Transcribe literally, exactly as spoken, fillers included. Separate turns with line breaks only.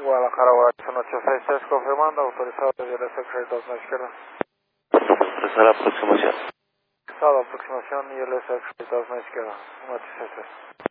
Guadalajara, Guadalajara, ocho seis tres, confirmando, autorizado desde el secreto a la izquierda.
Autorizar la aproximación.
Autorizado, aproximación y el secreto a la izquierda, uno ocho seis tres.